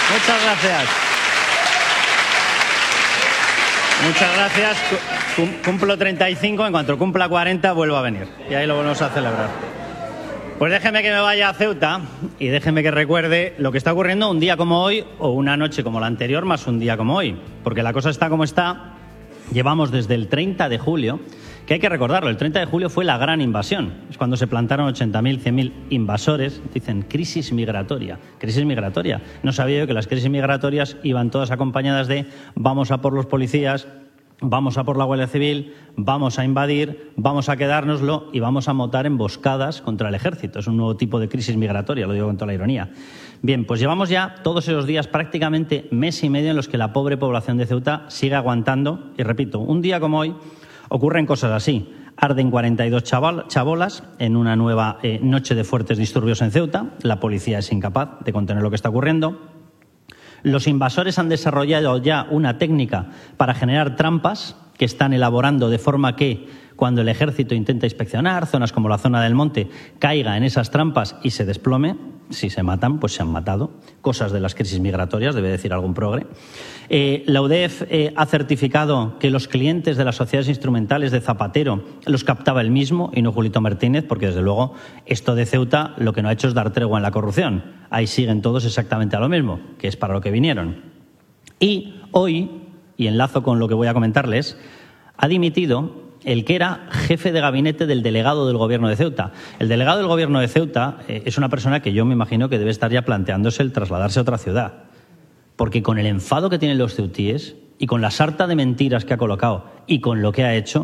Muchas gracias. Muchas gracias. Cumplo 35, en cuanto cumpla 40 vuelvo a venir. Y ahí lo volvemos a celebrar. Pues déjeme que me vaya a Ceuta y déjeme que recuerde lo que está ocurriendo un día como hoy o una noche como la anterior más un día como hoy. Porque la cosa está como está. Llevamos desde el 30 de julio, que hay que recordarlo, el 30 de julio fue la gran invasión. Es cuando se plantaron 80.000, 100.000 invasores. Dicen crisis migratoria. Crisis migratoria. No sabía yo que las crisis migratorias iban todas acompañadas de vamos a por los policías, vamos a por la Guardia Civil, vamos a invadir, vamos a quedárnoslo y vamos a montar emboscadas contra el ejército. Es un nuevo tipo de crisis migratoria, lo digo con toda la ironía. Bien, pues llevamos ya todos esos días, prácticamente mes y medio, en los que la pobre población de Ceuta sigue aguantando. Y repito, un día como hoy ocurren cosas así. Arden 42 chabolas en una nueva noche de fuertes disturbios en Ceuta. La policía es incapaz de contener lo que está ocurriendo. Los invasores han desarrollado ya una técnica para generar trampas que están elaborando de forma que cuando el ejército intenta inspeccionar zonas como la zona del Monte, caiga en esas trampas y se desplome. Si se matan, pues se han matado. Cosas de las crisis migratorias, debe decir algún progre. La UDEF ha certificado que los clientes de las sociedades instrumentales de Zapatero los captaba él mismo y no Julito Martínez, porque desde luego esto de Ceuta lo que no ha hecho es dar tregua en la corrupción. Ahí siguen todos exactamente a lo mismo, que es para lo que vinieron. Y hoy, y enlazo con lo que voy a comentarles, ha dimitido el que era jefe de gabinete del delegado del Gobierno de Ceuta. El delegado del Gobierno de Ceuta es una persona que yo me imagino que debe estar ya planteándose el trasladarse a otra ciudad. Porque con el enfado que tienen los ceutíes y con la sarta de mentiras que ha colocado y con lo que ha hecho,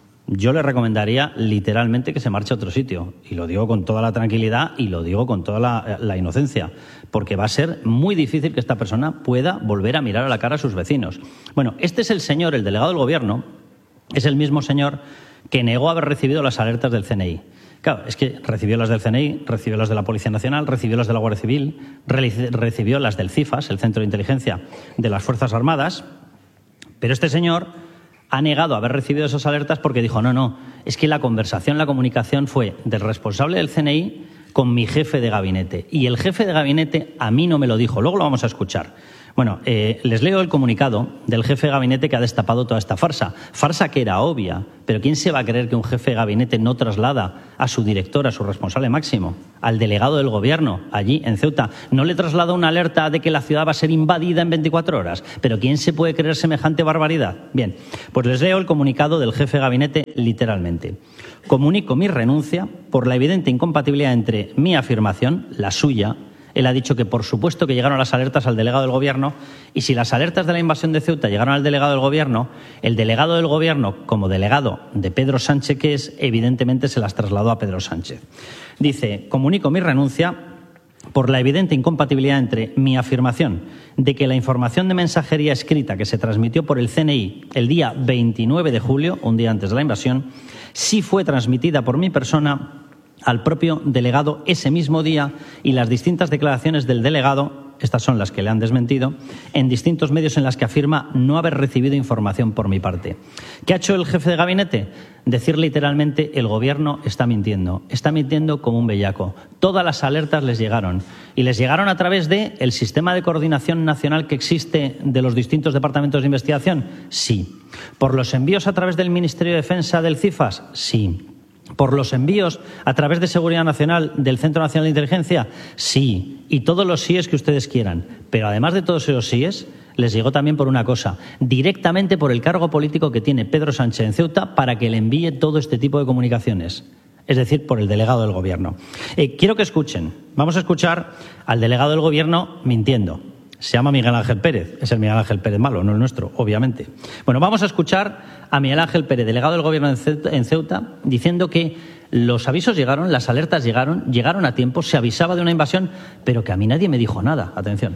yo le recomendaría literalmente que se marche a otro sitio. Y lo digo con toda la tranquilidad y lo digo con toda la inocencia. Porque va a ser muy difícil que esta persona pueda volver a mirar a la cara a sus vecinos. Bueno, este es el señor, el delegado del Gobierno, es el mismo señor que negó haber recibido las alertas del CNI. Claro, es que recibió las del CNI, recibió las de la Policía Nacional, recibió las de la Guardia Civil, recibió las del CIFAS, el Centro de Inteligencia de las Fuerzas Armadas, pero este señor ha negado haber recibido esas alertas porque dijo, no, es que la conversación, la comunicación fue del responsable del CNI con mi jefe de gabinete. Y el jefe de gabinete a mí no me lo dijo, luego lo vamos a escuchar. Bueno, les leo el comunicado del jefe de gabinete que ha destapado toda esta farsa. Farsa que era obvia, pero ¿quién se va a creer que un jefe de gabinete no traslada a su director, a su responsable máximo, al delegado del Gobierno, allí en Ceuta? No le traslada una alerta de que la ciudad va a ser invadida en 24 horas. ¿Pero quién se puede creer semejante barbaridad? Bien, pues les leo el comunicado del jefe de gabinete literalmente. Comunico mi renuncia por la evidente incompatibilidad entre mi afirmación, la suya. Él ha dicho que por supuesto que llegaron las alertas al delegado del Gobierno y si las alertas de la invasión de Ceuta llegaron al delegado del Gobierno, el delegado del Gobierno, como delegado de Pedro Sánchez que es, evidentemente se las trasladó a Pedro Sánchez. Dice, comunico mi renuncia por la evidente incompatibilidad entre mi afirmación de que la información de mensajería escrita que se transmitió por el CNI el día 29 de julio, un día antes de la invasión, sí fue transmitida por mi persona al propio delegado ese mismo día y las distintas declaraciones del delegado, estas son las que le han desmentido, en distintos medios en las que afirma no haber recibido información por mi parte. ¿Qué ha hecho el jefe de gabinete? Decir literalmente el Gobierno está mintiendo como un bellaco. Todas las alertas les llegaron y les llegaron a través del sistema de coordinación nacional que existe de los distintos departamentos de investigación. Sí. ¿Por los envíos a través del Ministerio de Defensa del CIFAS? Sí. ¿Por los envíos a través de Seguridad Nacional del Centro Nacional de Inteligencia? Sí. Y todos los síes que ustedes quieran. Pero además de todos esos síes, les llegó también por una cosa, directamente por el cargo político que tiene Pedro Sánchez en Ceuta para que le envíe todo este tipo de comunicaciones. Es decir, por el delegado del Gobierno. Quiero que escuchen. Vamos a escuchar al delegado del Gobierno mintiendo. Se llama Miguel Ángel Pérez. Es el Miguel Ángel Pérez malo, no el nuestro, obviamente. Bueno, vamos a escuchar a Miguel Ángel Pérez, delegado del Gobierno en Ceuta, diciendo que los avisos llegaron, las alertas llegaron a tiempo, se avisaba de una invasión, pero que a mí nadie me dijo nada. Atención.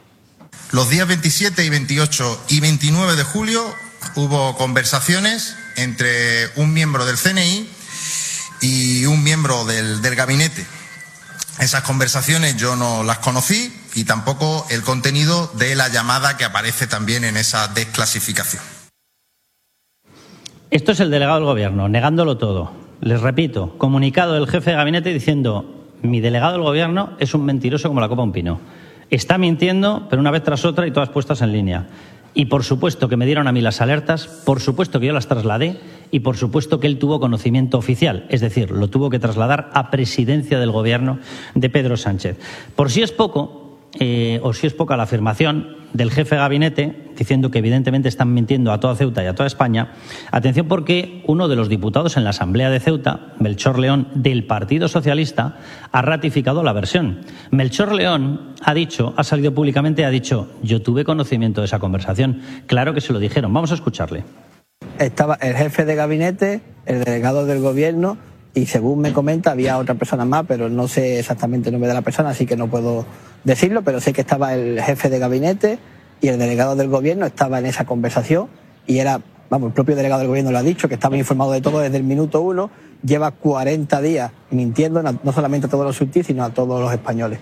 Los días 27 y 28 y 29 de julio hubo conversaciones entre un miembro del CNI y un miembro del gabinete. Esas conversaciones yo no las conocí y tampoco el contenido de la llamada que aparece también en esa desclasificación. Esto es el delegado del Gobierno, negándolo todo. Les repito, comunicado del jefe de gabinete diciendo mi delegado del Gobierno es un mentiroso como la copa de un pino. Está mintiendo, pero una vez tras otra y todas puestas en línea. Y por supuesto que me dieron a mí las alertas, por supuesto que yo las trasladé y por supuesto que él tuvo conocimiento oficial, es decir, lo tuvo que trasladar a presidencia del gobierno de Pedro Sánchez. Por si es poco, o si es poca la afirmación del jefe de gabinete diciendo que evidentemente están mintiendo a toda Ceuta y a toda España, atención porque uno de los diputados en la Asamblea de Ceuta, Melchor León, del Partido Socialista, ha ratificado la versión. Melchor León ha salido públicamente y ha dicho: yo tuve conocimiento de esa conversación. Claro que se lo dijeron. Vamos a escucharle. Estaba el jefe de gabinete, el delegado del gobierno y, según me comenta, había otra persona más, pero no sé exactamente el nombre de la persona, así que no puedo decirlo, pero sé que estaba el jefe de gabinete y el delegado del gobierno estaba en esa conversación y era, el propio delegado del gobierno lo ha dicho, que estaba informado de todo desde el minuto 1, lleva 40 días mintiendo no solamente a todos los subtis, sino a todos los españoles.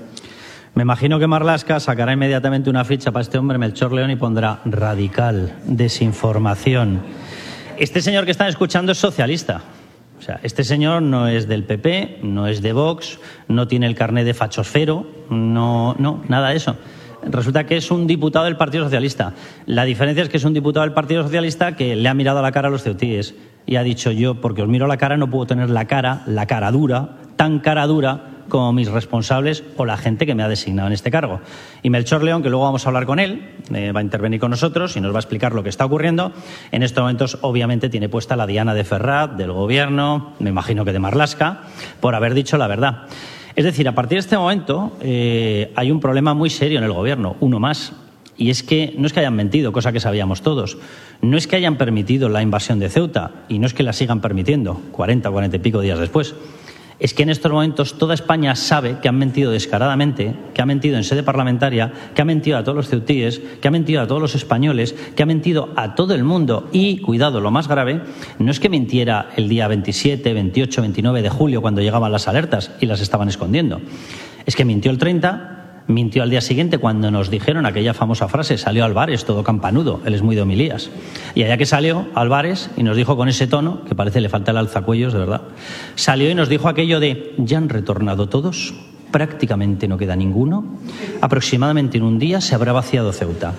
Me imagino que Marlaska sacará inmediatamente una ficha para este hombre, Melchor León, y pondrá radical, desinformación. Este señor que están escuchando es socialista. O sea, este señor no es del PP, no es de Vox, no tiene el carné de fachosfero, no, nada de eso. Resulta que es un diputado del Partido Socialista. La diferencia es que es un diputado del Partido Socialista que le ha mirado a la cara a los ceutíes y ha dicho: yo, porque os miro la cara, no puedo tener la cara dura, tan cara dura como mis responsables o la gente que me ha designado en este cargo. Y Melchor León, que luego vamos a hablar con él, va a intervenir con nosotros y nos va a explicar lo que está ocurriendo. En estos momentos, obviamente, tiene puesta la diana de Ferrat, del gobierno, me imagino que de Marlaska, por haber dicho la verdad. Es decir, a partir de este momento hay un problema muy serio en el gobierno, uno más. Y es que no es que hayan mentido, cosa que sabíamos todos. No es que hayan permitido la invasión de Ceuta y no es que la sigan permitiendo 40 y pico días después. Es que en estos momentos toda España sabe que han mentido descaradamente, que ha mentido en sede parlamentaria, que ha mentido a todos los ceutíes, que ha mentido a todos los españoles, que ha mentido a todo el mundo. Y, cuidado, lo más grave, no es que mintiera el día 27, 28, 29 de julio cuando llegaban las alertas y las estaban escondiendo. Es que mintió el 30, mintió al día siguiente cuando nos dijeron aquella famosa frase: salió Álvarez todo campanudo, él es muy de homilías. Y allá que salió Álvarez y nos dijo con ese tono, que parece le falta el alzacuellos, de verdad, salió y nos dijo aquello de: ya han retornado todos, prácticamente no queda ninguno, aproximadamente en un día se habrá vaciado Ceuta.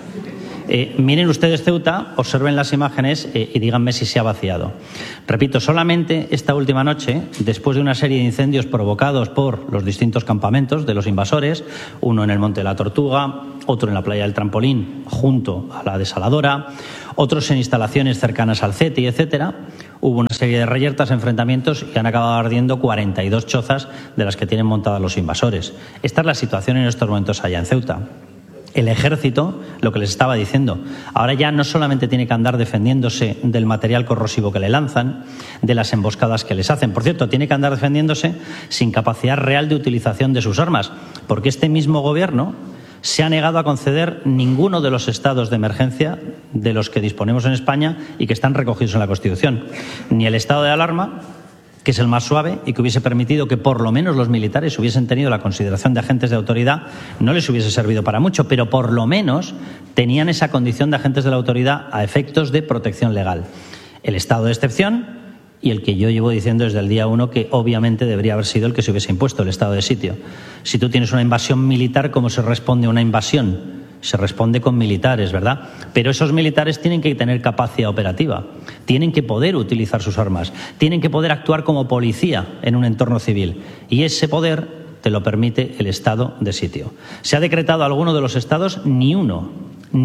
Miren ustedes Ceuta, observen las imágenes y díganme si se ha vaciado. Repito, solamente esta última noche, después de una serie de incendios provocados por los distintos campamentos de los invasores, uno en el Monte de la Tortuga, otro en la playa del Trampolín, junto a la desaladora, otros en instalaciones cercanas al CETI, etcétera, hubo una serie de reyertas, enfrentamientos y han acabado ardiendo 42 chozas de las que tienen montadas los invasores. Esta es la situación en estos momentos allá en Ceuta. El ejército, lo que les estaba diciendo, ahora ya no solamente tiene que andar defendiéndose del material corrosivo que le lanzan, de las emboscadas que les hacen. Por cierto, tiene que andar defendiéndose sin capacidad real de utilización de sus armas, porque este mismo gobierno se ha negado a conceder ninguno de los estados de emergencia de los que disponemos en España y que están recogidos en la Constitución. Ni el estado de alarma, que es el más suave y que hubiese permitido que por lo menos los militares hubiesen tenido la consideración de agentes de autoridad, no les hubiese servido para mucho, pero por lo menos tenían esa condición de agentes de la autoridad a efectos de protección legal. El estado de excepción y el que yo llevo diciendo desde el día 1 que obviamente debería haber sido el que se hubiese impuesto, el estado de sitio. Si tú tienes una invasión militar, ¿cómo se responde a una invasión? Se responde con militares, ¿verdad? Pero esos militares tienen que tener capacidad operativa, tienen que poder utilizar sus armas, tienen que poder actuar como policía en un entorno civil. Y ese poder te lo permite el estado de sitio. ¿Se ha decretado alguno de los estados? Ni uno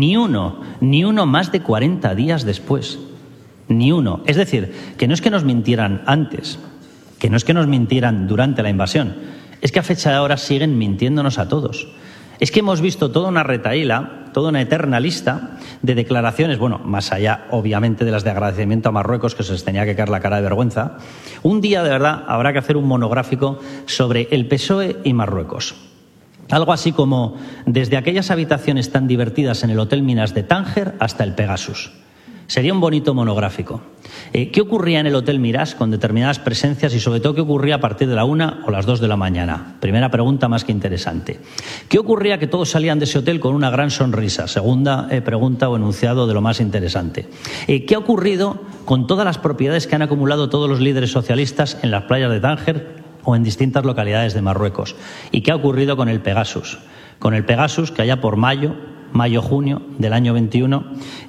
más de 40 días después. Ni uno. Es decir, que no es que nos mintieran antes, que no es que nos mintieran durante la invasión, es que a fecha de ahora siguen mintiéndonos a todos. Es que hemos visto toda una retahíla, toda una eterna lista de declaraciones, bueno, más allá, obviamente, de las de agradecimiento a Marruecos, que se les tenía que caer la cara de vergüenza. Un día, de verdad, habrá que hacer un monográfico sobre el PSOE y Marruecos. Algo así como desde aquellas habitaciones tan divertidas en el Hotel Minas de Tánger hasta el Pegasus. Sería un bonito monográfico. ¿Qué ocurría en el Hotel Miras con determinadas presencias y sobre todo qué ocurría a partir de la 1 o las 2 de la mañana? Primera pregunta más que interesante. ¿Qué ocurría que todos salían de ese hotel con una gran sonrisa? Segunda pregunta o enunciado de lo más interesante. ¿Qué ha ocurrido con todas las propiedades que han acumulado todos los líderes socialistas en las playas de Tánger o en distintas localidades de Marruecos. ¿Y qué ha ocurrido con el Pegasus? Con el Pegasus, que allá por mayo-junio del año 21,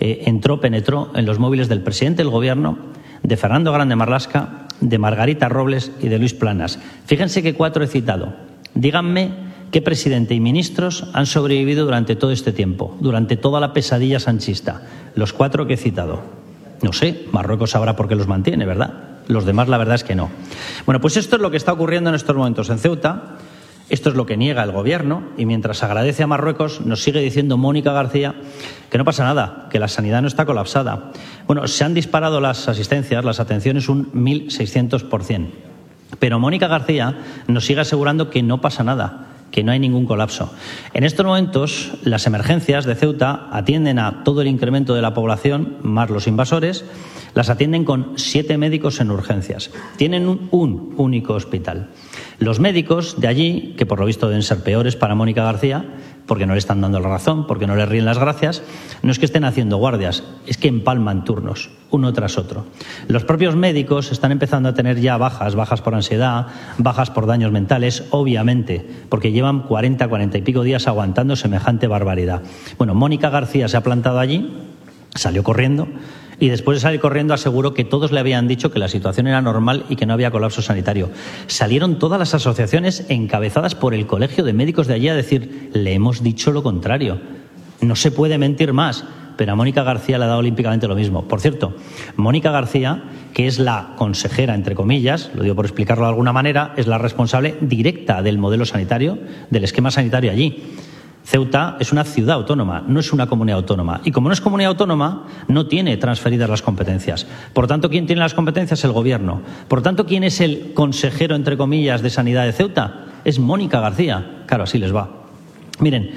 penetró en los móviles del presidente del Gobierno, de Fernando Grande Marlaska, de Margarita Robles y de Luis Planas. Fíjense que 4 he citado. Díganme qué presidente y ministros han sobrevivido durante todo este tiempo, durante toda la pesadilla sanchista. Los 4 que he citado. No sé, Marruecos sabrá por qué los mantiene, ¿verdad? Los demás, la verdad es que no. Bueno, pues esto es lo que está ocurriendo en estos momentos en Ceuta. Esto es lo que niega el Gobierno, y mientras agradece a Marruecos, nos sigue diciendo Mónica García que no pasa nada, que la sanidad no está colapsada. Bueno, se han disparado las asistencias, las atenciones un 1.600%. Pero Mónica García nos sigue asegurando que no pasa nada, que no hay ningún colapso. En estos momentos, las emergencias de Ceuta atienden a todo el incremento de la población, más los invasores, las atienden con 7 médicos en urgencias. Tienen un único hospital. Los médicos de allí, que por lo visto deben ser peores para Mónica García, porque no le están dando la razón, porque no le ríen las gracias, no es que estén haciendo guardias, es que empalman turnos, uno tras otro. Los propios médicos están empezando a tener ya bajas por ansiedad, bajas por daños mentales, obviamente, porque llevan 40 y pico días aguantando semejante barbaridad. Bueno, Mónica García se ha plantado allí, salió corriendo, y después de salir corriendo aseguró que todos le habían dicho que la situación era normal y que no había colapso sanitario. Salieron todas las asociaciones encabezadas por el Colegio de Médicos de allí a decir, le hemos dicho lo contrario, no se puede mentir más. Pero a Mónica García le ha dado olímpicamente lo mismo. Por cierto, Mónica García, que es la consejera, entre comillas, lo digo por explicarlo de alguna manera, es la responsable directa del modelo sanitario, del esquema sanitario allí. Ceuta es una ciudad autónoma, no es una comunidad autónoma. Y como no es comunidad autónoma, no tiene transferidas las competencias. Por tanto, ¿quién tiene las competencias? El Gobierno. Por tanto, ¿quién es el consejero, entre comillas, de Sanidad de Ceuta? Es Mónica García. Claro, así les va. Miren,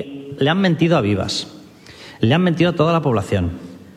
le han mentido a Vivas, le han mentido a toda la población.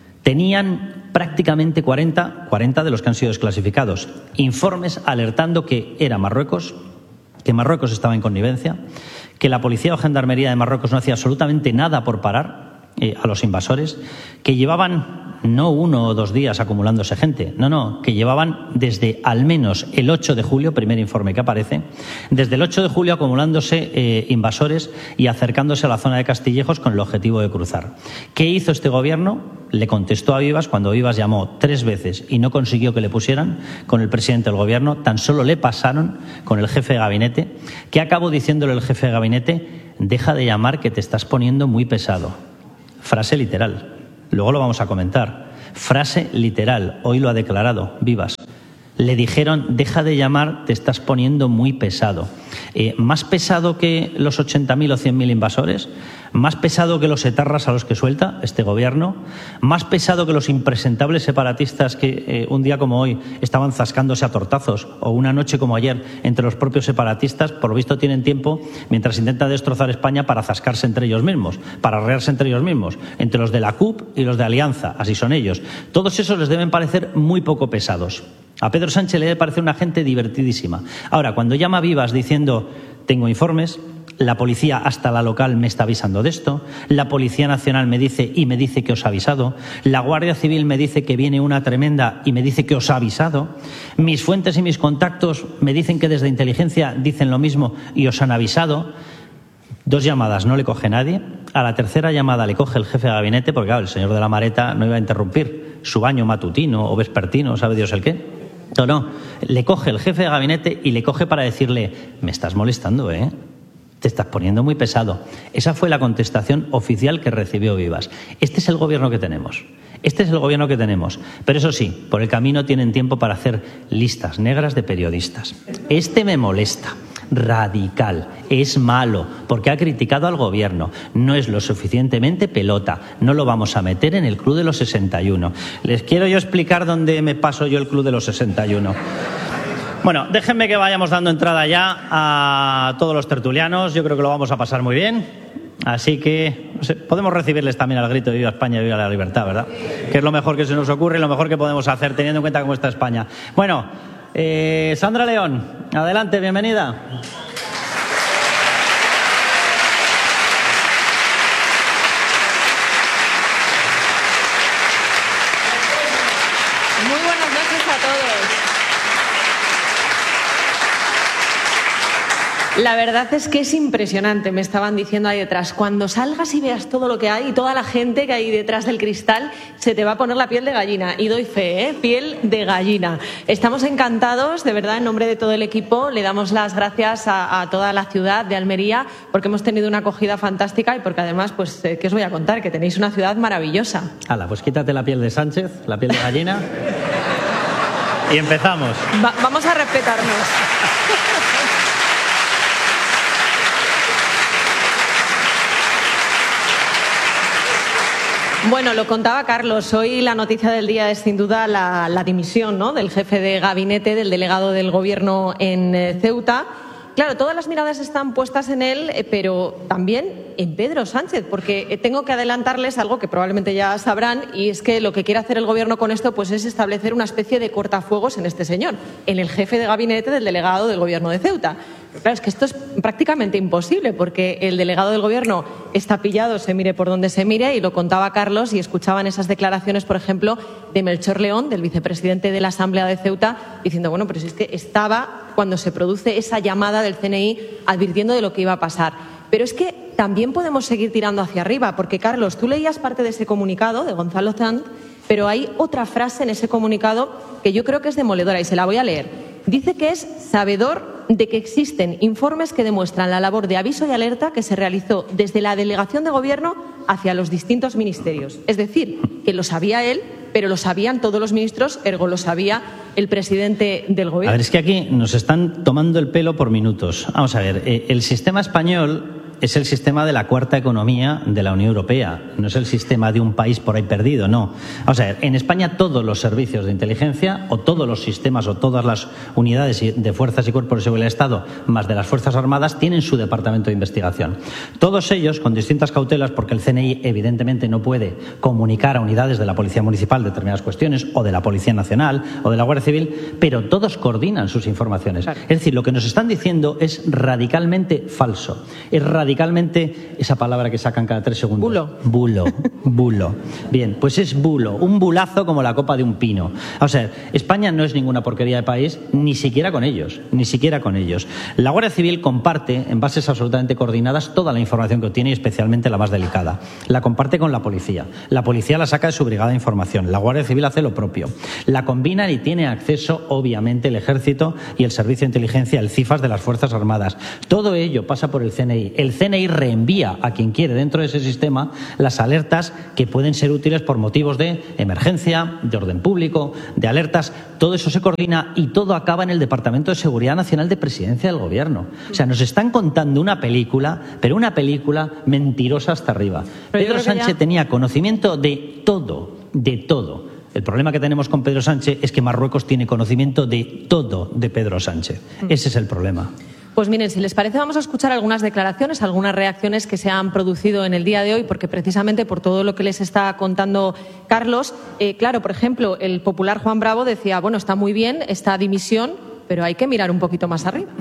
Tenían prácticamente 40 de los que han sido desclasificados. Informes alertando que era Marruecos, que Marruecos estaba en connivencia, que la policía o gendarmería de Marruecos no hacía absolutamente nada por parar a los invasores, que llevaban no 1 o 2 días acumulándose gente, no, que llevaban desde al menos el 8 de julio, primer informe que aparece, desde el 8 de julio acumulándose invasores y acercándose a la zona de Castillejos con el objetivo de cruzar. ¿Qué hizo este Gobierno? Le contestó a Vivas cuando Vivas llamó 3 veces y no consiguió que le pusieran con el presidente del Gobierno, tan solo le pasaron con el jefe de gabinete. ¿Qué acabó diciéndole el jefe de gabinete? Deja de llamar que te estás poniendo muy pesado. Frase literal. Luego lo vamos a comentar. Frase literal. Hoy lo ha declarado Vivas. Le dijeron, deja de llamar, te estás poniendo muy pesado. ¿Más pesado que los 80.000 o 100.000 invasores? ¿Más pesado que los etarras a los que suelta este Gobierno? ¿Más pesado que los impresentables separatistas que un día como hoy estaban zascándose a tortazos? ¿O una noche como ayer entre los propios separatistas? Por lo visto tienen tiempo, mientras intentan destrozar España, para zascarse entre ellos mismos, para arrearse entre ellos mismos, entre los de la CUP y los de Alianza, así son ellos. Todos esos les deben parecer muy poco pesados. A Pedro Sánchez le debe parecer una gente divertidísima. Ahora, cuando llama a Vivas diciendo, tengo informes, la policía hasta la local me está avisando de esto, la Policía Nacional me dice que os ha avisado, la Guardia Civil me dice que viene una tremenda y me dice que os ha avisado, mis fuentes y mis contactos me dicen que desde inteligencia dicen lo mismo y os han avisado. 2 llamadas no le coge nadie, a la tercera llamada le coge el jefe de gabinete, porque claro, el señor de la Mareta no iba a interrumpir su baño matutino o vespertino, sabe Dios el qué. No, le coge el jefe de gabinete y le coge para decirle, me estás molestando, ¿eh? Te estás poniendo muy pesado. Esa fue la contestación oficial que recibió Vivas. Este es el Gobierno que tenemos. Este es el Gobierno que tenemos. Pero eso sí, por el camino tienen tiempo para hacer listas negras de periodistas. Este me molesta. Radical, es malo, porque ha criticado al Gobierno, no es lo suficientemente pelota, no lo vamos a meter en el Club de los 61. Les quiero yo explicar dónde me paso yo el Club de los 61. Bueno, déjenme que vayamos dando entrada ya a todos los tertulianos, yo creo que lo vamos a pasar muy bien, así que no sé, podemos recibirles también al grito de Viva España y Viva la Libertad, ¿verdad? Que es lo mejor que se nos ocurre y lo mejor que podemos hacer teniendo en cuenta cómo está España. Bueno, Sandra León, adelante, bienvenida. Muy buenas noches a todos. La verdad es que es impresionante, me estaban diciendo ahí detrás. Cuando salgas y veas todo lo que hay y toda la gente que hay detrás del cristal, se te va a poner la piel de gallina. Y doy fe, piel de gallina. Estamos encantados, de verdad, en nombre de todo el equipo. Le damos las gracias a toda la ciudad de Almería porque hemos tenido una acogida fantástica y porque además, pues, ¿qué os voy a contar? Que tenéis una ciudad maravillosa. Hala, pues quítate la piel de Sánchez, la piel de gallina y empezamos. Vamos a respetarnos. Bueno, lo contaba Carlos, hoy la noticia del día es sin duda la dimisión, ¿no?, del jefe de gabinete, del delegado del Gobierno en Ceuta. Claro, todas las miradas están puestas en él, pero también en Pedro Sánchez, porque tengo que adelantarles algo que probablemente ya sabrán, y es que lo que quiere hacer el Gobierno con esto pues es establecer una especie de cortafuegos en este señor, en el jefe de gabinete del delegado del Gobierno de Ceuta. Pero claro, es que esto es prácticamente imposible porque el delegado del Gobierno está pillado, se mire por donde se mire, y lo contaba Carlos y escuchaban esas declaraciones, por ejemplo, de Melchor León, del vicepresidente de la Asamblea de Ceuta, diciendo, bueno, pero si es que estaba cuando se produce esa llamada del CNI advirtiendo de lo que iba a pasar. Pero es que también podemos seguir tirando hacia arriba, porque, Carlos, tú leías parte de ese comunicado de Gonzalo Zant, pero hay otra frase en ese comunicado que yo creo que es demoledora y se la voy a leer. Dice que es sabedor de que existen informes que demuestran la labor de aviso y alerta que se realizó desde la delegación de Gobierno hacia los distintos ministerios. Es decir, que lo sabía él, pero lo sabían todos los ministros, ergo lo sabía el presidente del Gobierno. A ver, es que aquí nos están tomando el pelo por minutos. Vamos a ver, el sistema español es el sistema de la cuarta economía de la Unión Europea, no es el sistema de un país por ahí perdido, no. Vamos a ver, en España todos los servicios de inteligencia o todos los sistemas o todas las unidades de fuerzas y cuerpos de seguridad del Estado, más de las Fuerzas Armadas, tienen su departamento de investigación. Todos ellos con distintas cautelas, porque el CNI evidentemente no puede comunicar a unidades de la Policía Municipal determinadas cuestiones, o de la Policía Nacional, o de la Guardia Civil, pero todos coordinan sus informaciones. Claro. Es decir, lo que nos están diciendo es radicalmente falso. Es radicalmente esa palabra que sacan cada 3 segundos. Bulo. Bien, pues es bulo. Un bulazo como la copa de un pino. O sea, España no es ninguna porquería de país, ni siquiera con ellos. La Guardia Civil comparte, en bases absolutamente coordinadas, toda la información que obtiene, y especialmente la más delicada. La comparte con la policía. La policía la saca de su brigada de información. La Guardia Civil hace lo propio. La combinan y tiene acceso, obviamente, el Ejército y el Servicio de Inteligencia, el CIFAS de las Fuerzas Armadas. Todo ello pasa por el CNI. El CNI reenvía a quien quiere dentro de ese sistema las alertas que pueden ser útiles por motivos de emergencia, de orden público, de alertas. Todo eso se coordina y todo acaba en el Departamento de Seguridad Nacional de Presidencia del Gobierno. O sea, nos están contando una película, pero una película mentirosa hasta arriba. Pedro Sánchez tenía conocimiento de todo. El problema que tenemos con Pedro Sánchez es que Marruecos tiene conocimiento de todo de Pedro Sánchez. Ese es el problema. Pues miren, si les parece, vamos a escuchar algunas declaraciones, algunas reacciones que se han producido en el día de hoy, porque precisamente por todo lo que les está contando Carlos, claro, por ejemplo, el popular Juan Bravo decía, bueno, está muy bien esta dimisión, pero hay que mirar un poquito más arriba.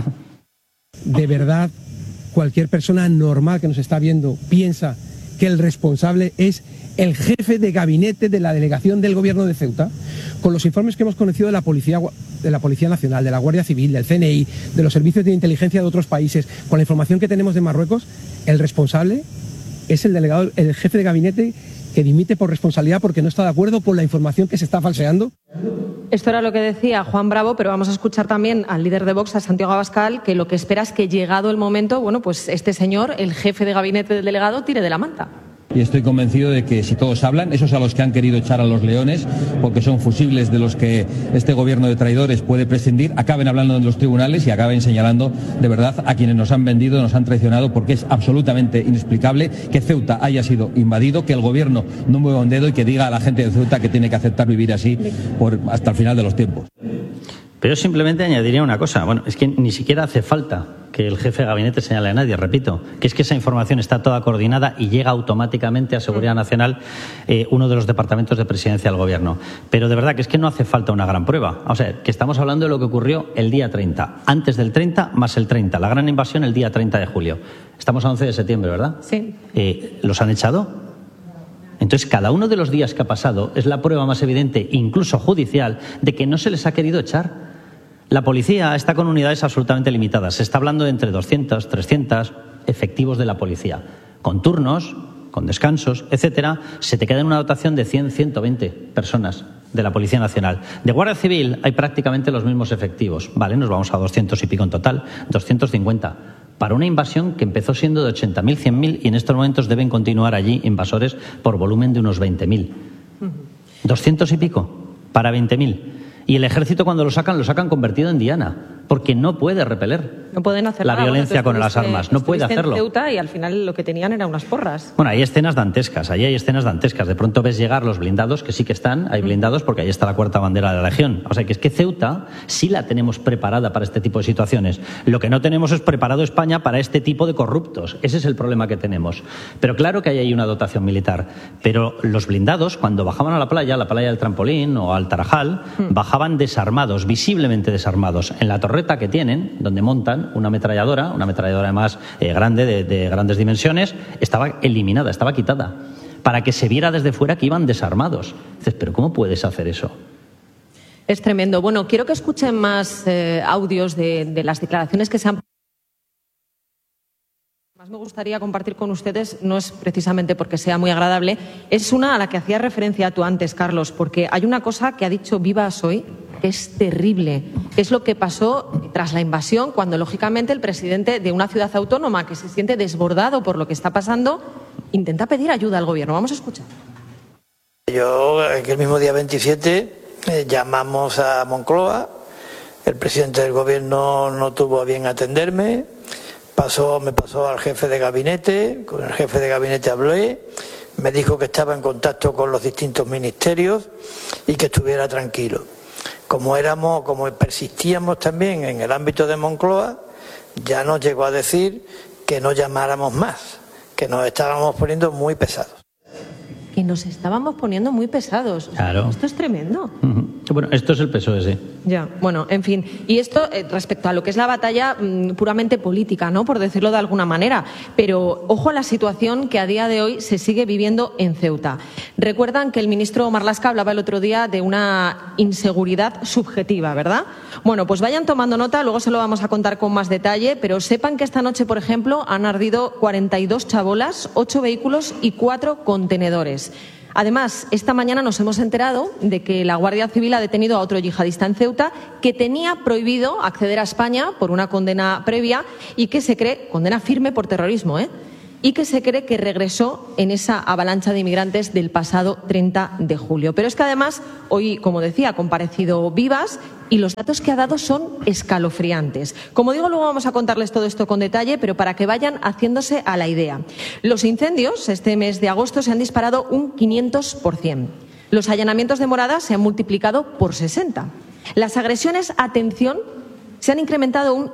De verdad, cualquier persona normal que nos está viendo piensa que el responsable es el jefe de gabinete de la delegación del Gobierno de Ceuta. Con los informes que hemos conocido de la Policía Nacional, de la Guardia Civil, del CNI, de los servicios de inteligencia de otros países, con la información que tenemos de Marruecos, el responsable es el delegado, el jefe de gabinete, que dimite por responsabilidad porque no está de acuerdo con la información que se está falseando. Esto era lo que decía Juan Bravo, pero vamos a escuchar también al líder de Vox, a Santiago Abascal, que lo que espera es que, llegado el momento, bueno, pues este señor, el jefe de gabinete del delegado, tire de la manta. Y estoy convencido de que si todos hablan, esos a los que han querido echar a los leones, porque son fusibles de los que este gobierno de traidores puede prescindir, acaben hablando en los tribunales y acaben señalando de verdad a quienes nos han vendido, nos han traicionado, porque es absolutamente inexplicable que Ceuta haya sido invadido, que el gobierno no mueva un dedo y que diga a la gente de Ceuta que tiene que aceptar vivir así hasta el final de los tiempos. Pero simplemente añadiría una cosa. Bueno, es que ni siquiera hace falta que el jefe de gabinete señale a nadie, repito, que es que esa información está toda coordinada y llega automáticamente a Seguridad Nacional, uno de los departamentos de presidencia del Gobierno. Pero de verdad que es que no hace falta una gran prueba. O sea, que estamos hablando de lo que ocurrió el día 30, antes del 30 más el 30, la gran invasión el día 30 de julio. Estamos a 11 de septiembre, ¿verdad? Sí. ¿Los han echado? Entonces, cada uno de los días que ha pasado es la prueba más evidente, incluso judicial, de que no se les ha querido echar. La policía está con unidades absolutamente limitadas. Se está hablando de entre 200, 300 efectivos de la policía. Con turnos, con descansos, etcétera, se te queda en una dotación de 100, 120 personas de la Policía Nacional. De Guardia Civil hay prácticamente los mismos efectivos. Vale, nos vamos a 200 y pico en total, 250. Para una invasión que empezó siendo de 80.000, 100.000 y en estos momentos deben continuar allí invasores por volumen de unos 20.000. 200 y pico para 20.000. Y el ejército cuando lo sacan convertido en diana, porque no puede repeler no pueden hacer la nada. violencia con las armas. No puede hacerlo. En Ceuta y al final lo que tenían eran unas porras. Bueno, hay escenas dantescas, allí hay escenas dantescas. De pronto ves llegar los blindados, que sí que están, hay blindados porque ahí está la cuarta bandera de la Legión. O sea, que es que Ceuta sí la tenemos preparada para este tipo de situaciones. Lo que no tenemos es preparado España para este tipo de corruptos. Ese es el problema que tenemos. Pero claro que hay una dotación militar. Pero los blindados, cuando bajaban a la playa del Trampolín o al Tarajal, bajaban desarmados, visiblemente desarmados. En la torreta que tienen, donde montan una ametralladora además grande, de grandes dimensiones, estaba eliminada, estaba quitada, para que se viera desde fuera que iban desarmados. Dices, ¿pero cómo puedes hacer eso? Es tremendo. Bueno, quiero que escuchen más audios de las declaraciones que se han... Más me gustaría compartir con ustedes, no es precisamente porque sea muy agradable, es una a la que hacía referencia tú antes, Carlos, porque hay una cosa que ha dicho Vivas hoy que es terrible. Es lo que pasó tras la invasión, cuando lógicamente el presidente de una ciudad autónoma que se siente desbordado por lo que está pasando, intenta pedir ayuda al gobierno. Vamos a escuchar. Yo, aquel mismo día 27, llamamos a Moncloa, el presidente del gobierno no tuvo a bien atenderme, me pasó al jefe de gabinete, con el jefe de gabinete hablé, me dijo que estaba en contacto con los distintos ministerios y que estuviera tranquilo. Como persistíamos también en el ámbito de Moncloa, ya nos llegó a decir que no llamáramos más, que nos estábamos poniendo muy pesados. Que nos estábamos poniendo muy pesados. Claro. Esto es tremendo. Bueno, esto es el PSOE, sí. Ya, bueno, en fin. Y esto respecto a lo que es la batalla puramente política, ¿no? Por decirlo de alguna manera. Pero ojo a la situación que a día de hoy se sigue viviendo en Ceuta. Recuerdan que el ministro Marlaska hablaba el otro día de una inseguridad subjetiva, ¿verdad? Bueno, pues vayan tomando nota, luego se lo vamos a contar con más detalle, pero sepan que esta noche, por ejemplo, han ardido 42 chabolas, 8 vehículos y 4 contenedores. Además, esta mañana nos hemos enterado de que la Guardia Civil ha detenido a otro yihadista en Ceuta que tenía prohibido acceder a España por una condena previa y que se cree, condena firme por terrorismo, y que se cree que regresó en esa avalancha de inmigrantes del pasado 30 de julio. Pero es que además, hoy, como decía, ha comparecido Vivas y los datos que ha dado son escalofriantes. Como digo, luego vamos a contarles todo esto con detalle, pero para que vayan haciéndose a la idea. Los incendios este mes de agosto se han disparado un 500%. Los allanamientos de moradas se han multiplicado por 60. Las agresiones, atención, se han incrementado un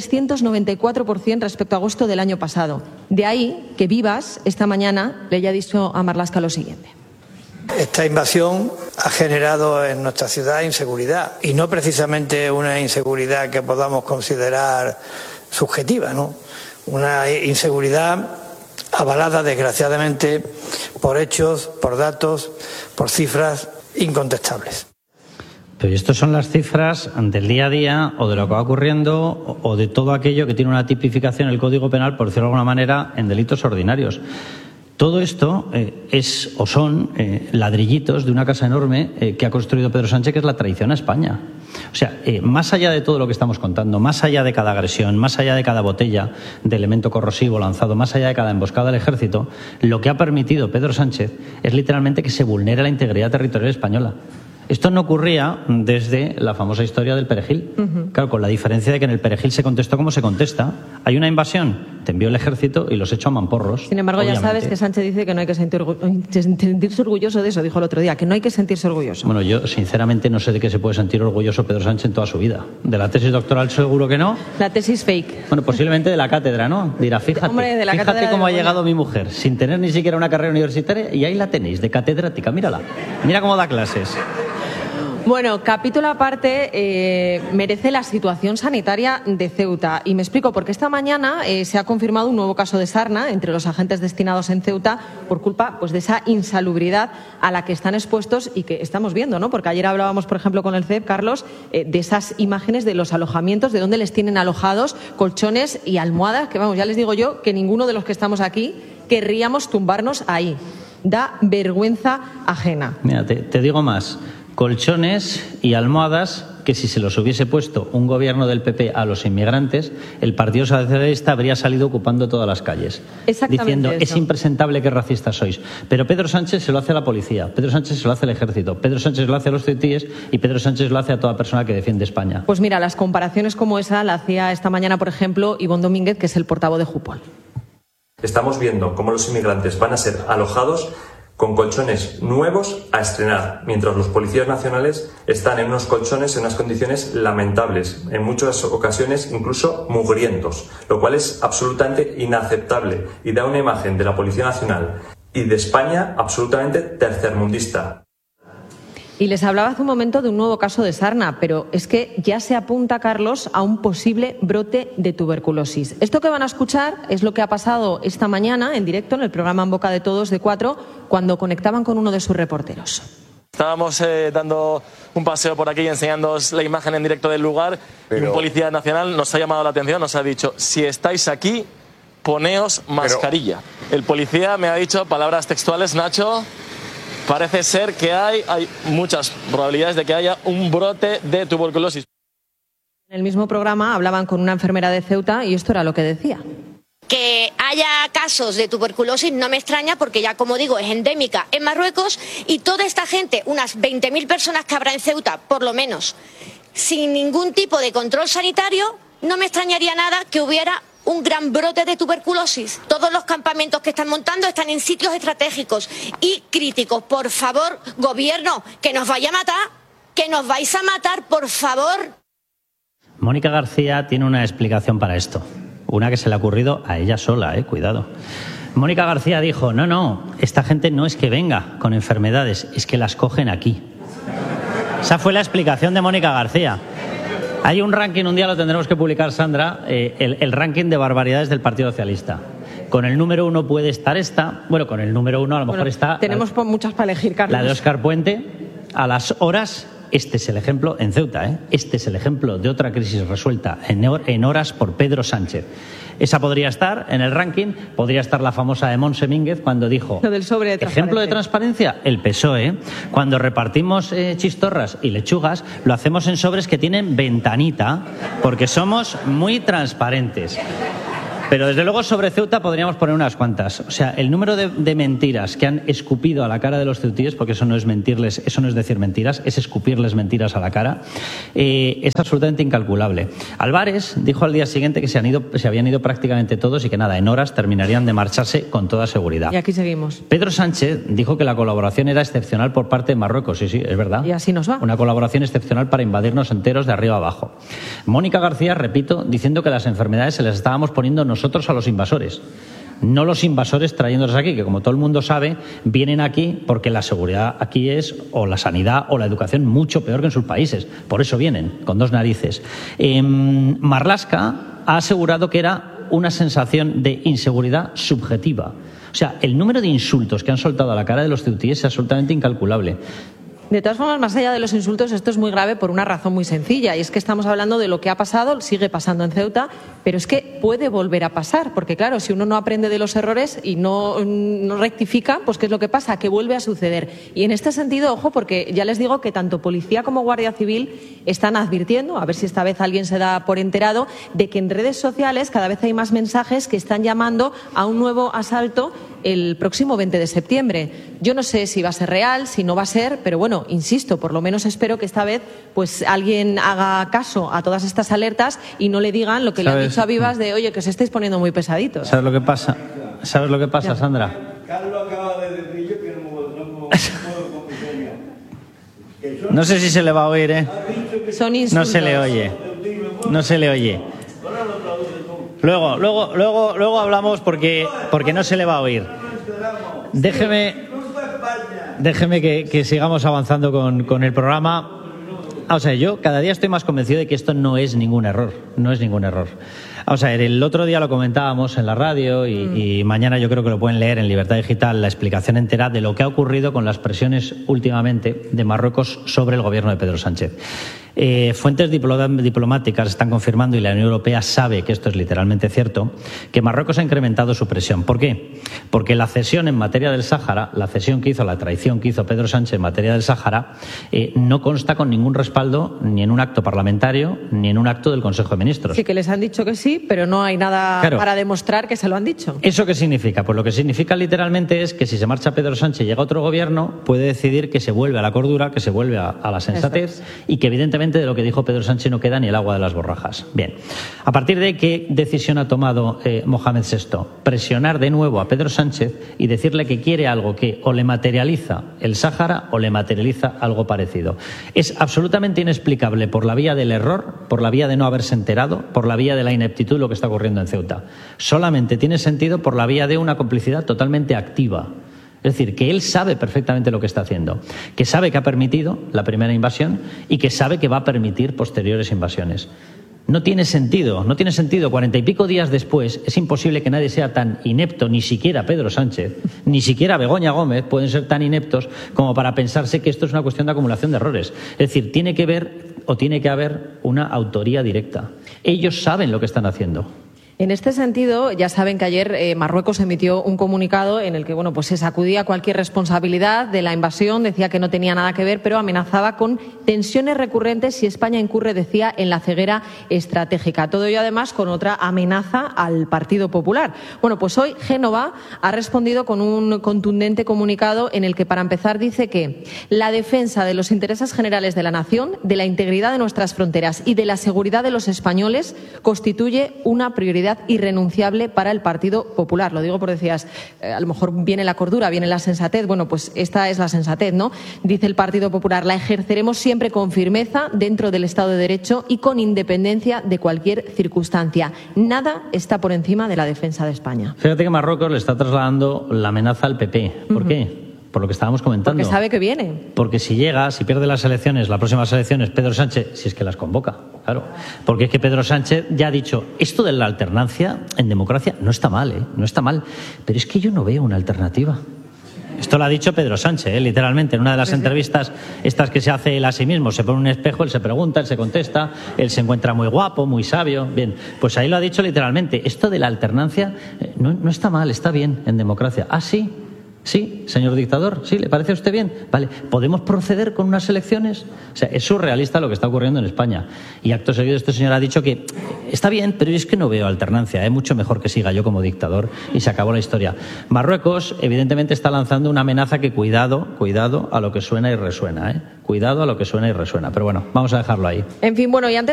1.394% respecto a agosto del año pasado. De ahí que Vivas esta mañana le haya dicho a Marlaska lo siguiente. Esta invasión ha generado en nuestra ciudad inseguridad, y no precisamente una inseguridad que podamos considerar subjetiva, ¿no? Una inseguridad avalada, desgraciadamente, por hechos, por datos, por cifras incontestables. Pero estas son las cifras del día a día o de lo que va ocurriendo o de todo aquello que tiene una tipificación en el Código Penal, por decirlo de alguna manera, en delitos ordinarios. Todo esto son ladrillitos de una casa enorme que ha construido Pedro Sánchez, que es la traición a España. O sea, más allá de todo lo que estamos contando, más allá de cada agresión, más allá de cada botella de elemento corrosivo lanzado, más allá de cada emboscada del ejército, lo que ha permitido Pedro Sánchez es literalmente que se vulnere la integridad territorial española. Esto no ocurría desde la famosa historia del Perejil. Claro, con la diferencia de que en el Perejil se contestó como se contesta. Hay una invasión, te envió el ejército y los echó a mamporros. Sin embargo, obviamente. Ya sabes que Sánchez dice que no hay que sentirse orgulloso de eso, dijo el otro día, que no hay que sentirse orgulloso. Bueno, yo sinceramente no sé de qué se puede sentir orgulloso Pedro Sánchez en toda su vida. De la tesis doctoral seguro que no. La tesis fake. Bueno, posiblemente de la cátedra, ¿no? Dirá, fíjate, hombre, de la fíjate cómo ha llegado mi mujer, sin tener ni siquiera una carrera universitaria, y ahí la tenéis, de catedrática, mírala. Mira cómo da clases. Bueno, capítulo aparte merece la situación sanitaria de Ceuta. Y me explico, porque esta mañana se ha confirmado un nuevo caso de sarna entre los agentes destinados en Ceuta por culpa pues, de esa insalubridad a la que están expuestos y que estamos viendo, ¿no? Porque ayer hablábamos, por ejemplo, con el CEP, Carlos, de esas imágenes de los alojamientos, de dónde les tienen alojados colchones y almohadas, que vamos, ya les digo yo que ninguno de los que estamos aquí querríamos tumbarnos ahí. Da vergüenza ajena. Mira, te digo más. Colchones y almohadas que si se los hubiese puesto un gobierno del PP a los inmigrantes, el Partido Socialista habría salido ocupando todas las calles. Diciendo, eso. Es impresentable que racistas sois. Pero Pedro Sánchez se lo hace a la policía, Pedro Sánchez se lo hace al ejército, Pedro Sánchez lo hace a los ceutíes y Pedro Sánchez lo hace a toda persona que defiende España. Pues mira, las comparaciones como esa la hacía esta mañana, por ejemplo, Ivonne Domínguez, que es el portavoz de Jupol. Estamos viendo cómo los inmigrantes van a ser alojados con colchones nuevos a estrenar, mientras los policías nacionales están en unos colchones en unas condiciones lamentables, en muchas ocasiones incluso mugrientos, lo cual es absolutamente inaceptable y da una imagen de la Policía Nacional y de España absolutamente tercermundista. Y les hablaba hace un momento de un nuevo caso de sarna, pero es que ya se apunta, Carlos, a un posible brote de tuberculosis. Esto que van a escuchar es lo que ha pasado esta mañana en directo en el programa En Boca de Todos de 4, cuando conectaban con uno de sus reporteros. Estábamos dando un paseo por aquí enseñándoos la imagen en directo del lugar y un policía nacional nos ha llamado la atención, nos ha dicho, si estáis aquí, poneos mascarilla. El policía me ha dicho palabras textuales, Nacho... Parece ser que hay muchas probabilidades de que haya un brote de tuberculosis. En el mismo programa hablaban con una enfermera de Ceuta y esto era lo que decía. Que haya casos de tuberculosis no me extraña porque ya, como digo, es endémica en Marruecos y toda esta gente, unas 20.000 personas que habrá en Ceuta, por lo menos, sin ningún tipo de control sanitario, no me extrañaría nada que hubiera un gran brote de tuberculosis. Todos los campamentos que están montando están en sitios estratégicos y críticos. Por favor, gobierno, que nos vaya a matar, que nos vais a matar, por favor. Mónica García tiene una explicación para esto. Una que se le ha ocurrido a ella sola, cuidado. Mónica García dijo, no, esta gente no es que venga con enfermedades, es que las cogen aquí. Esa fue la explicación de Mónica García. Hay un ranking, un día lo tendremos que publicar, Sandra, el ranking de barbaridades del Partido Socialista. Con el número 1 puede estar esta, bueno, con el número 1 a lo mejor está... Tenemos muchas para elegir, Carlos. La de Óscar Puente, a las horas, este es el ejemplo, en Ceuta, este es el ejemplo de otra crisis resuelta en horas por Pedro Sánchez. Esa podría estar en el ranking, podría estar la famosa de Montse Mínguez cuando dijo... Lo del sobre de transparencia. Ejemplo de transparencia, el PSOE. Cuando repartimos chistorras y lechugas, lo hacemos en sobres que tienen ventanita, porque somos muy transparentes. Pero desde luego sobre Ceuta podríamos poner unas cuantas. O sea, el número de mentiras que han escupido a la cara de los ceutíes, porque eso no es mentirles, eso no es decir mentiras, es escupirles mentiras a la cara, es absolutamente incalculable. Álvarez dijo al día siguiente que se habían ido prácticamente todos y que nada, en horas terminarían de marcharse con toda seguridad. Y aquí seguimos. Pedro Sánchez dijo que la colaboración era excepcional por parte de Marruecos. Sí, es verdad. Y así nos va. Una colaboración excepcional para invadirnos enteros de arriba abajo. Mónica García, repito, diciendo que las enfermedades se las estábamos poniendo nosotros a los invasores. No los invasores trayéndolos aquí, que como todo el mundo sabe, vienen aquí porque la seguridad aquí es, o la sanidad o la educación, mucho peor que en sus países. Por eso vienen, con dos narices. Marlaska ha asegurado que era una sensación de inseguridad subjetiva. O sea, el número de insultos que han soltado a la cara de los ceutíes es absolutamente incalculable. De todas formas, más allá de los insultos, esto es muy grave por una razón muy sencilla, y es que estamos hablando de lo que ha pasado, sigue pasando en Ceuta, pero es que puede volver a pasar, porque claro, si uno no aprende de los errores y no rectifica, pues ¿qué es lo que pasa? Que vuelve a suceder. Y en este sentido, ojo, porque ya les digo que tanto Policía como Guardia Civil están advirtiendo, a ver si esta vez alguien se da por enterado, de que en redes sociales cada vez hay más mensajes que están llamando a un nuevo asalto el próximo 20 de septiembre. Yo no sé si va a ser real, si no va a ser, pero bueno, insisto, por lo menos espero que esta vez pues alguien haga caso a todas estas alertas y no le digan lo que le han dicho a Vivas de, oye, que os estáis poniendo muy pesaditos. ¿Sabes lo que pasa? ¿Sabes lo que pasa, Sandra? Carlos acaba de decir yo que no puedo con mi seña. No sé si se le va a oír, Son insultos. No se le oye. No se le oye. Luego hablamos porque no se le va a oír. Déjeme que sigamos avanzando con el programa. O sea, yo cada día estoy más convencido de que esto no es ningún error. No es ningún error. O sea, el otro día lo comentábamos en la radio y mañana yo creo que lo pueden leer en Libertad Digital, la explicación entera de lo que ha ocurrido con las presiones últimamente de Marruecos sobre el gobierno de Pedro Sánchez. Fuentes diplomáticas están confirmando, y la Unión Europea sabe que esto es literalmente cierto, que Marruecos ha incrementado su presión. ¿Por qué? Porque la cesión en materia del Sáhara, la traición que hizo Pedro Sánchez en materia del Sáhara, no consta con ningún respaldo ni en un acto parlamentario ni en un acto del Consejo de Ministros. Sí, que les han dicho que sí, pero no hay nada para demostrar que se lo han dicho. ¿Eso qué significa? Pues lo que significa literalmente es que si se marcha Pedro Sánchez y llega otro gobierno, puede decidir que se vuelve a la cordura, que se vuelve a la sensatez y que evidentemente de lo que dijo Pedro Sánchez no queda ni el agua de las borrajas. Bien, a partir de ahí, ¿qué decisión ha tomado Mohamed VI? Presionar de nuevo a Pedro Sánchez y decirle que quiere algo que o le materializa el Sáhara o le materializa algo parecido. Es absolutamente inexplicable por la vía del error, por la vía de no haberse enterado, por la vía de la ineptitud lo que está ocurriendo en Ceuta. Solamente tiene sentido por la vía de una complicidad totalmente activa. Es decir, que él sabe perfectamente lo que está haciendo, que sabe que ha permitido la primera invasión y que sabe que va a permitir posteriores invasiones. No tiene sentido, 40 y pico días después es imposible que nadie sea tan inepto, ni siquiera Pedro Sánchez, ni siquiera Begoña Gómez pueden ser tan ineptos como para pensarse que esto es una cuestión de acumulación de errores. Es decir, tiene que haber una autoría directa. Ellos saben lo que están haciendo. En este sentido, ya saben que ayer Marruecos emitió un comunicado en el que pues se sacudía cualquier responsabilidad de la invasión, decía que no tenía nada que ver, pero amenazaba con tensiones recurrentes si España incurre, decía, en la ceguera estratégica. Todo ello, además, con otra amenaza al Partido Popular. Bueno, pues hoy Génova ha respondido con un contundente comunicado en el que, para empezar, dice que la defensa de los intereses generales de la nación, de la integridad de nuestras fronteras y de la seguridad de los españoles constituye una prioridad irrenunciable para el Partido Popular. Lo digo porque decías, a lo mejor viene la cordura, viene la sensatez. Bueno, pues esta es la sensatez, ¿no? Dice el Partido Popular, la ejerceremos siempre con firmeza dentro del Estado de Derecho y con independencia de cualquier circunstancia. Nada está por encima de la defensa de España. Fíjate que Marruecos le está trasladando la amenaza al PP. ¿Por qué? Por lo que estábamos comentando. Porque sabe que viene. Porque si pierde las elecciones, las próximas elecciones, Pedro Sánchez, si es que las convoca, claro. Porque es que Pedro Sánchez ya ha dicho, esto de la alternancia en democracia no está mal, no está mal, pero es que yo no veo una alternativa. Esto lo ha dicho Pedro Sánchez, literalmente, en una de las entrevistas, estas que se hace él a sí mismo. Se pone un espejo, él se pregunta, él se contesta, él se encuentra muy guapo, muy sabio. Bien, pues ahí lo ha dicho literalmente. Esto de la alternancia no está mal, está bien en democracia. Ah, sí. Sí, señor dictador, sí, ¿le parece a usted bien? Vale, ¿podemos proceder con unas elecciones? O sea, es surrealista lo que está ocurriendo en España. Y acto seguido este señor ha dicho que está bien, pero es que no veo alternancia, es mucho mejor que siga yo como dictador y se acabó la historia. Marruecos, evidentemente, está lanzando una amenaza que cuidado a lo que suena y resuena, Cuidado a lo que suena y resuena. Pero bueno, vamos a dejarlo ahí. En fin, bueno, y antes